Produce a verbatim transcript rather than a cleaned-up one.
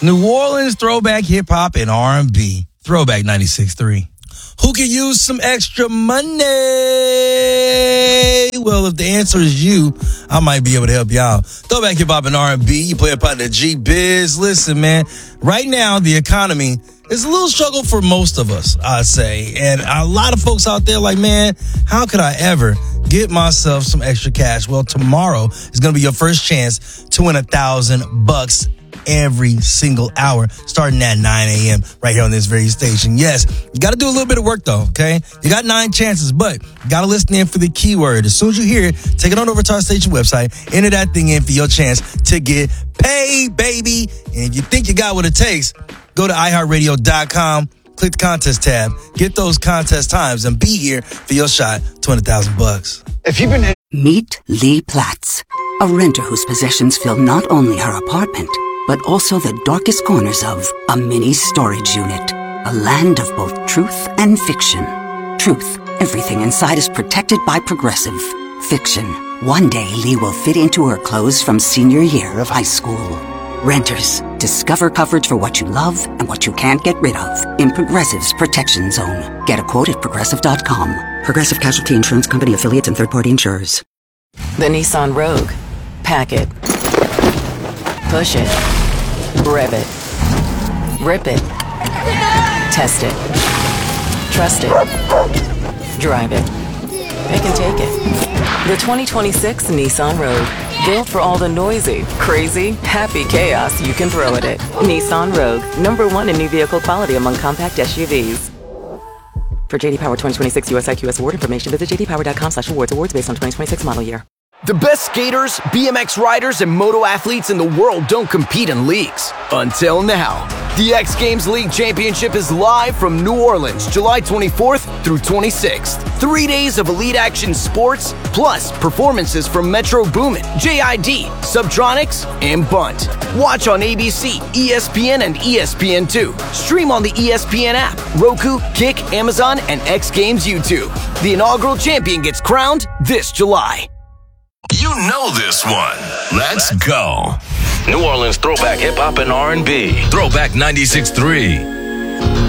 New Orleans throwback hip hop and R and B. Throwback ninety-six point three. Who could use some extra money? Well, if the answer is you, I might be able to help you out. Throwback hip hop and R and B. You play a part of the G-Biz. Listen, man, right now the economy is a little struggle for most of us, I'd say. And a lot of folks out there like, man, how could I ever get myself some extra cash? Well, tomorrow is going to be your first chance to win a thousand bucks every single hour, starting at nine a.m. right here on this very station. Yes, you got to do a little bit of work, though, okay? You got nine chances, but you got to listen in for the keyword. As soon as you hear it, take it on over to our station website, enter that thing in for your chance to get paid, baby. And if you think you got what it takes, go to i heart radio dot com, click the contest tab, get those contest times, and be here for your shot, twenty thousand bucks. If you've been... Meet Lee Platz, a renter whose possessions fill not only her apartment, but also the darkest corners of a mini storage unit. A land of both truth and fiction. Truth, everything inside is protected by Progressive. Fiction, one day Lee will fit into her clothes from senior year of high school. Renters, discover coverage for what you love and what you can't get rid of in Progressive's Protection Zone. Get a quote at Progressive dot com. Progressive Casualty Insurance Company, affiliates, and third-party insurers. The Nissan Rogue. Pack it. Push it. Rev it. Rip it. Test it. Trust it. Drive it. Pick and take it. The twenty twenty-six Nissan Rogue. Built for all the noisy, crazy, happy chaos you can throw at it. Nissan Rogue. Number one in new vehicle quality among compact S U Vs. For J D Power twenty twenty-six U S I Q S award information, visit j d power dot com slash awards. Awards based on twenty twenty-six model year. The best skaters, B M X riders, and moto athletes in the world don't compete in leagues. Until now. The X Games League Championship is live from New Orleans, July twenty-fourth through twenty-sixth. Three days of elite action sports, plus performances from Metro Boomin, J I D, Subtronics, and Bunt. Watch on A B C, E S P N, and E S P N two. Stream on the E S P N app, Roku, Kick, Amazon, and X Games YouTube. The inaugural champion gets crowned this July. You know this one. Let's go. New Orleans throwback hip hop and R and B. Throwback ninety-six point three.